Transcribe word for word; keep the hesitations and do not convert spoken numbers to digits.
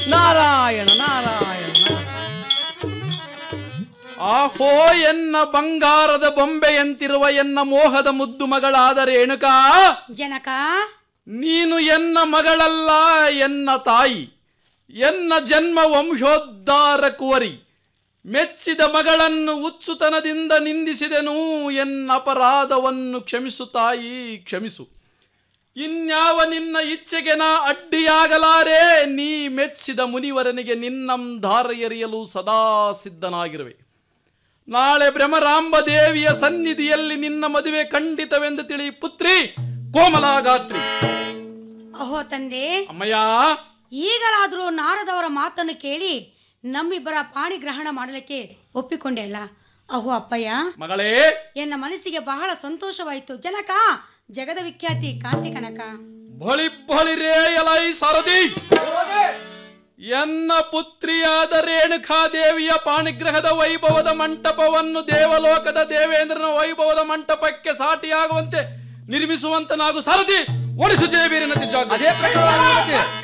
ನಾರಾಯಣ ನಾರಾಯಣ. ಆಹೋ ಎನ್ನ ಬಂಗಾರದ ಬೊಂಬೆಯಂತಿರುವ ಎನ್ನ ಮೋಹದ ಮುದ್ದು ಮಗಳಾದ ರೇಣುಕಾ, ಜನಕ ನೀನು ಎನ್ನ ಮಗಳಲ್ಲ, ಎನ್ನ ತಾಯಿ, ಎನ್ನ ಜನ್ಮ ವಂಶೋದ್ಧಾರ ಕುವರಿ. ಮೆಚ್ಚಿದ ಮಗಳನ್ನು ಉತ್ಸುತನದಿಂದ ನಿಂದಿಸಿದೆನು, ಎನ್ನ ಅಪರಾಧವನ್ನು ಕ್ಷಮಿಸು ತಾಯಿ, ಕ್ಷಮಿಸು. ಇನ್ಯಾವ ನಿನ್ನ ಇಚ್ಛೆಗೆ ನಾ ಅಡ್ಡಿಯಾಗಲಾರೆ. ನೀ ಮೆಚ್ಚಿದ ಮುನಿವರನಿಗೆ ನಿನ್ನಂಧಾರ ಎರೆಯಲು ಸದಾ ಸಿದ್ಧನಾಗಿರುವೆ. ನಾಳೆ ಭ್ರಮರಾಂಬ ದೇವಿಯ ಸನ್ನಿಧಿಯಲ್ಲಿ ನಿನ್ನ ಮದುವೆ ಖಂಡಿತವೆಂದು ತಿಳಿ ಪುತ್ರಿ ಕೋಮಲಾಗಾತ್ರಿ. ಅಹೋ ತಂದೆ, ಅಮ್ಮಯ್ಯ, ಈಗಲಾದರೂ ನಾರದವರ ಮಾತನ್ನು ಕೇಳಿ ನಮ್ಮಿಬ್ಬರ ಪಾಣಿಗ್ರಹಣ ಮಾಡಲಿಕ್ಕೆ ಒಪ್ಪಿಕೊಂಡೆ ಅಲ್ಲ. ಅಹೋ ಅಪ್ಪಯ್ಯ ಮಗಳೇ, ಎನ್ನ ಮನಸ್ಸಿಗೆ ಬಹಳ ಸಂತೋಷವಾಯಿತು. ಜನಕ, ಜಗದ ವಿಖ್ಯಾತಿ ಕಾಂತಿ ಕನಕ. ಬಳಿ ಬಳಿರೇ ಎಲೈ ಸರದಿ, ಎನ್ನ ಪುತ್ರಿಯಾದ ರೇಣುಕಾದೇವಿಯ ಪಾಣಿಗ್ರಹದ ವೈಭವದ ಮಂಟಪವನ್ನು ದೇವಲೋಕದ ದೇವೇಂದ್ರನ ವೈಭವದ ಮಂಟಪಕ್ಕೆ ಸಾಟಿಯಾಗುವಂತೆ ನಿರ್ಮಿಸುವಂತ ನಾವು ಸರದಿ ಒಡಿಸು ಜಯಬೀರಿನ ಅದೇ ಪ್ರಕಾರವಾಗಿ